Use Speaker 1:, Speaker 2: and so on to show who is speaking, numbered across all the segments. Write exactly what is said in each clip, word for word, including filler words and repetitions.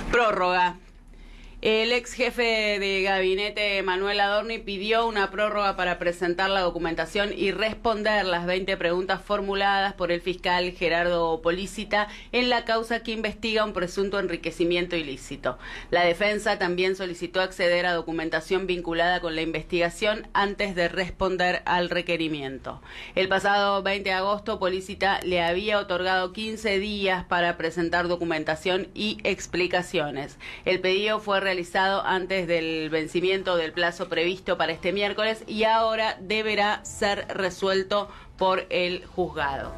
Speaker 1: Prórroga. El ex jefe de gabinete Manuel Adorni pidió una prórroga para presentar la documentación y responder las veinte preguntas formuladas por el fiscal Gerardo Polícita en la causa que investiga un presunto enriquecimiento ilícito. La defensa también solicitó acceder a documentación vinculada con la investigación antes de responder al requerimiento. El pasado veinte de agosto, Polícita le había otorgado quince días para presentar documentación y explicaciones. El pedido fue realizado antes del vencimiento del plazo previsto para este miércoles y ahora deberá ser resuelto por el juzgado.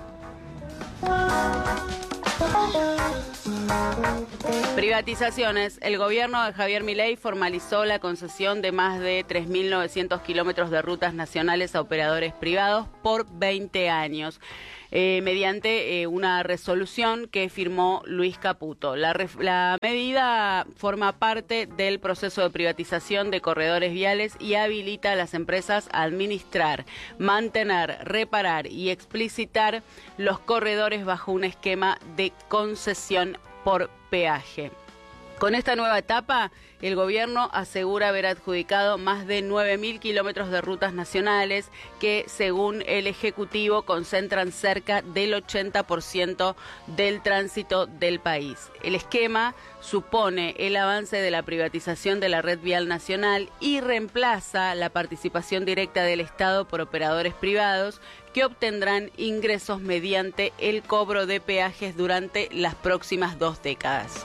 Speaker 1: Privatizaciones. El gobierno de Javier Milei formalizó la concesión de más de tres mil novecientos kilómetros de rutas nacionales a operadores privados por veinte años. Eh, mediante eh, una resolución que firmó Luis Caputo. La, la medida forma parte del proceso de privatización de corredores viales y habilita a las empresas a administrar, mantener, reparar y explicitar los corredores bajo un esquema de concesión por peaje. Con esta nueva etapa, el gobierno asegura haber adjudicado más de nueve mil kilómetros de rutas nacionales que, según el Ejecutivo, concentran cerca del ochenta por ciento del tránsito del país. El esquema supone el avance de la privatización de la red vial nacional y reemplaza la participación directa del Estado por operadores privados que obtendrán ingresos mediante el cobro de peajes durante las próximas dos décadas.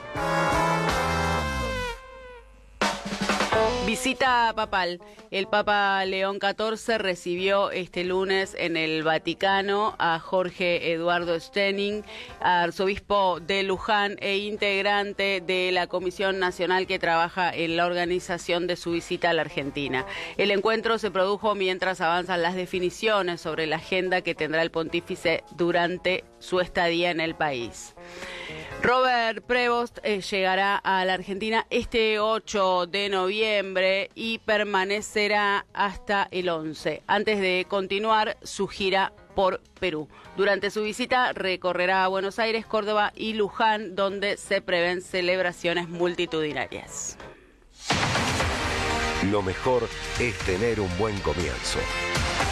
Speaker 1: Visita papal. El Papa León catorce recibió este lunes en el Vaticano a Jorge Eduardo Stenning, arzobispo de Luján e integrante de la Comisión Nacional que trabaja en la organización de su visita a la Argentina. El encuentro se produjo mientras avanzan las definiciones sobre la agenda que tendrá el pontífice durante su estadía en el país. Robert Prevost eh, llegará a la Argentina este ocho de noviembre y permanecerá hasta el once, antes de continuar su gira por Perú. Durante su visita recorrerá Buenos Aires, Córdoba y Luján, donde se prevén celebraciones multitudinarias.
Speaker 2: Lo mejor es tener un buen comienzo.